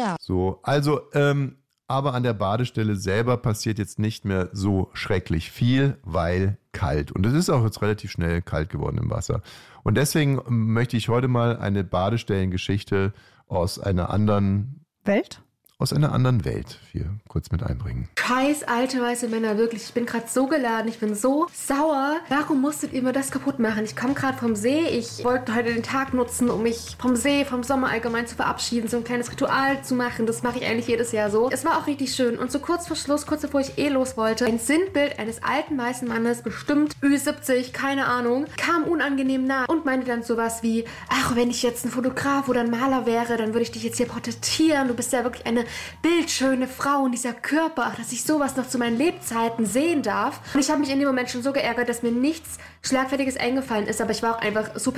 Ja. So, also, aber an der Badestelle selber passiert jetzt nicht mehr so schrecklich viel, weil kalt. Und es ist auch jetzt relativ schnell kalt geworden im Wasser. Und deswegen möchte ich heute mal eine Badestellengeschichte aus einer anderen Welt hier kurz mit einbringen. Scheiß alte weiße Männer, wirklich. Ich bin gerade so geladen, ich bin so sauer. Warum musstet ihr mir das kaputt machen? Ich komme gerade vom See. Ich wollte heute den Tag nutzen, um mich vom See, vom Sommer allgemein zu verabschieden, so ein kleines Ritual zu machen. Das mache ich eigentlich jedes Jahr so. Es war auch richtig schön. Und so kurz vor Schluss, kurz bevor ich los wollte, ein Sinnbild eines alten weißen Mannes, bestimmt Ü70, keine Ahnung, kam unangenehm nah und meinte dann sowas wie, ach, wenn ich jetzt ein Fotograf oder ein Maler wäre, dann würde ich dich jetzt hier porträtieren. Du bist ja wirklich eine bildschöne Frau und dieser Körper, ach, dass ich sowas noch zu meinen Lebzeiten sehen darf. Und ich habe mich in dem Moment schon so geärgert, dass mir nichts Schlagfertiges eingefallen ist, aber ich war auch einfach super